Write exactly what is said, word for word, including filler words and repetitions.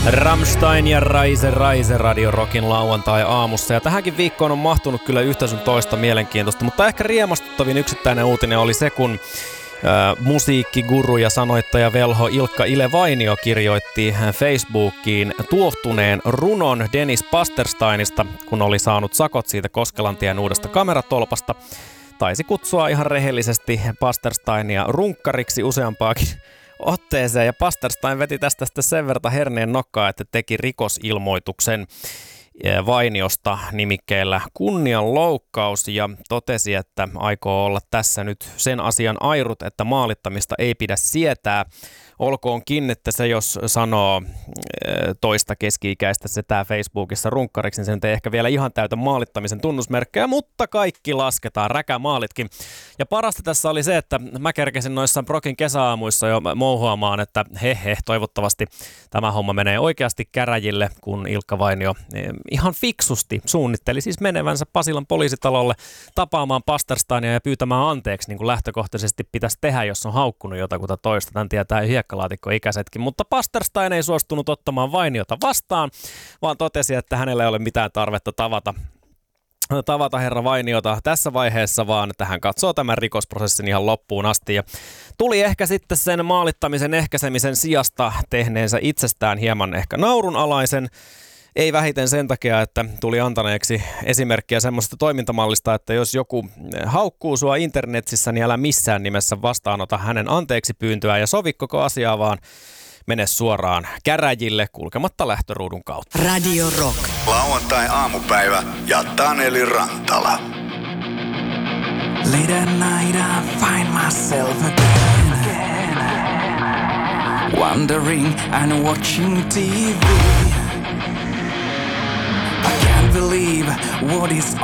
Rammstein ja Rise Rise Radio Rockin lauantai-aamussa. Ja tähänkin viikkoon on mahtunut kyllä yhtä sun toista mielenkiintoista, mutta ehkä riemastuttavin yksittäinen uutinen oli se, kun ä, musiikkiguru ja sanoittaja velho Ilkka Ile Vainio kirjoitti Facebookiin tuohtuneen runon Dennis Pastersteinista, kun oli saanut sakot siitä Koskelantien uudesta kameratolpasta. Taisi kutsua ihan rehellisesti Pastersteinia runkkariksi useampaakin otteeseen, ja Pasterstein veti tästä sitten sen verran herneen nokkaa, että teki rikosilmoituksen Vainiosta nimikkeellä kunnianloukkaus ja totesi, että aikoo olla tässä nyt sen asian airut, että maalittamista ei pidä sietää. Olkoonkin, että se jos sanoo toista keski-ikäistä setää Facebookissa runkkariksi, niin se nyt ei ehkä vielä ihan täytä maalittamisen tunnusmerkkejä, mutta kaikki lasketaan, räkämaalitkin. Ja parasta tässä oli se, että mä kerkesin noissa Prokin kesäaamuissa jo mouhuamaan, että he he, toivottavasti tämä homma menee oikeasti käräjille, kun Ilkka Vainio ihan fiksusti suunnitteli siis menevänsä Pasilan poliisitalolle tapaamaan Pastersteinia ja pyytämään anteeksi, niin kuin lähtökohtaisesti pitäisi tehdä, jos on haukkunut jotakuta toista. Tän tietää hiekkalaatikko-ikäisetkin, mutta Pasterstein ei suostunut ottamaan Vainiota vastaan, vaan totesi, että hänellä ei ole mitään tarvetta tavata, tavata herra Vainiota tässä vaiheessa, vaan että hän katsoo tämän rikosprosessin ihan loppuun asti. Ja tuli ehkä sitten sen maalittamisen ehkäisemisen sijasta tehneensä itsestään hieman ehkä naurunalaisen. Ei vähiten sen takia, että tuli antaneeksi esimerkkiä semmoista toimintamallista, että jos joku haukkuu sua internetissä, niin älä missään nimessä vastaanota hänen anteeksi pyyntöään ja sovi koko asiaa, vaan mene suoraan käräjille kulkematta lähtöruudun kautta. Radio Rock. Lauantai-aamupäivä ja Taneli Rantala. Late at night I find myself again, wandering and watching T V. I can't believe what is